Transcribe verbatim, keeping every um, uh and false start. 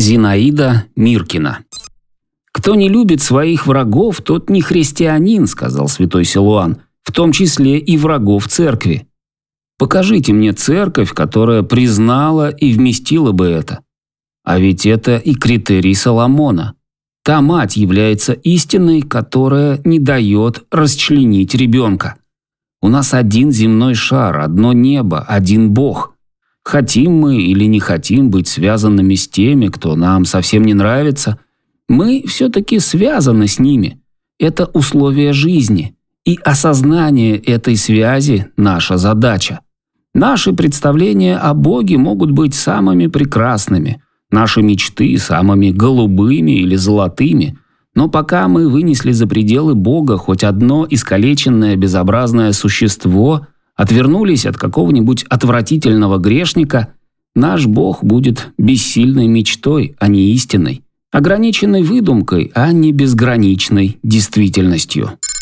Зинаида Миркина. «Кто не любит своих врагов, тот не христианин», — сказал святой Силуан, «в том числе и врагов церкви». Покажите мне церковь, которая признала и вместила бы это. А ведь это и критерий Соломона. Та мать является истиной, которая не дает расчленить ребенка. У нас один земной шар, одно небо, один Бог. Хотим мы или не хотим быть связанными с теми, кто нам совсем не нравится, мы все-таки связаны с ними. Это условия жизни, и осознание этой связи – наша задача. Наши представления о Боге могут быть самыми прекрасными, наши мечты самыми голубыми или золотыми, но пока мы вынесли за пределы Бога хоть одно искалеченное безобразное существо, отвернулись от какого-нибудь отвратительного грешника, наш Бог будет бессильной мечтой, а не истиной, ограниченной выдумкой, а не безграничной действительностью.